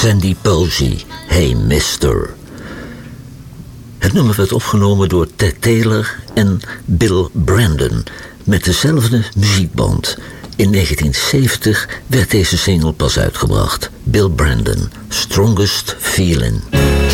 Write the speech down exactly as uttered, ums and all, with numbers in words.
Sandy Posey, Hey Mister. Het nummer werd opgenomen door Ted Taylor en Bill Brandon met dezelfde muziekband. In negentien zeventig werd deze single pas uitgebracht. Bill Brandon, Strongest Feeling.